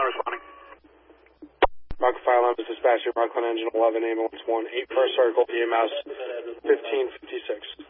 responding. Rockland Fire Alarm is dispatching Rockland Engine 11, ambulance 1, 8 first circle, EMS 1556.